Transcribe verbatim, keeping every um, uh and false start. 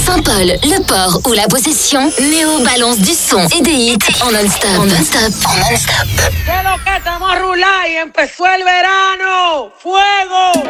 Saint-Paul, Le Port ou La Possession, Néo balance du son et des hits en non-stop. En non-stop. En non-stop. ¿Qué lo que estamos a rular y empezó el verano? ¡Fuego!